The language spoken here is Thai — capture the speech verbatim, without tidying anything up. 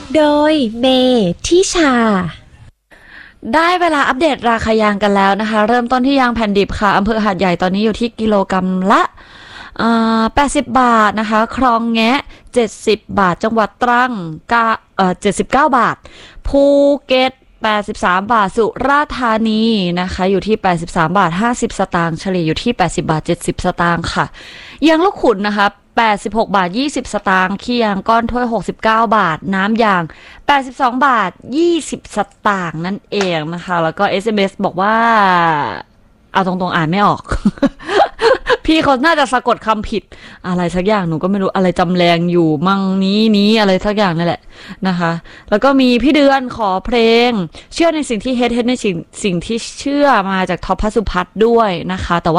โดยเมทิชาได้เวลาอัปเดตราคายางกันแล้วนะคะเริ่มต้นที่ยางแผ่นดิบค่ะอำเภอหาดใหญ่ตอนนี้อยู่ที่กิโลกรัมละแปดสิบบาทนะคะคลองแงะเจ็ดสิบบาทจังหวัดตรังกาเอ่อเจ็ดสิบเก้าบาทภูเก็ตแปดสิบสามบาทสุราษฎร์ธานีนะคะอยู่ที่แปดสิบสามบาทห้าสิบสตางค์เฉลี่ยอยู่ที่แปดสิบบาทเจ็ดสิบสตางค์ค่ะยางลูกขุนนะคะแปดสิบหกบาทยี่สิบสตางค์ขี้ยางก้อนถ้วยหกสิบเก้าบาทน้ำยางแปดสิบสองบาทยี่สิบสตางค์นั่นเองนะคะแล้วก็ เอส เอ็ม เอส บอกว่าเอาตรงๆอ่านไม่ออก พี่เขาน่าจะสะกดคำผิดอะไรสักอย่างหนูก็ไม่รู้อะไรจำแรงอยู่มั่งนี้นี้อะไรสักอย่างนั่นแหละนะคะแล้วก็มีพี่เดือนขอเพลงเชื่อในสิ่งที่เฮ็ดเฮ็ดในสิ่งสิ่งที่เชื่อมาจากท็อปพัสุพัฒน์ด้วยนะคะแต่ว่า